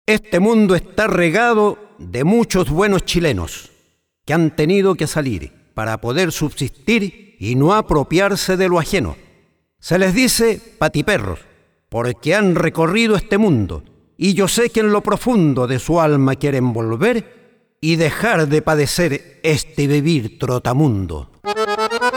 Este mundo está regado de muchos buenos chilenos que han tenido que salir para poder subsistir y no apropiarse de lo ajeno. Se les dice patiperros porque han recorrido este mundo y yo sé que en lo profundo de su alma quieren volver y dejar de padecer este vivir trotamundo.